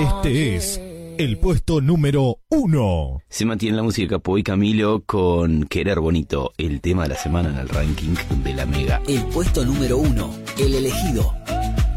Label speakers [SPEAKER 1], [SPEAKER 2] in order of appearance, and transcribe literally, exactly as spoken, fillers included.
[SPEAKER 1] Este es el puesto número uno.
[SPEAKER 2] Se mantiene la música Capo y Camilo con Querer Bonito, el tema de la semana en el ranking de la Mega.
[SPEAKER 3] El puesto número uno, el elegido.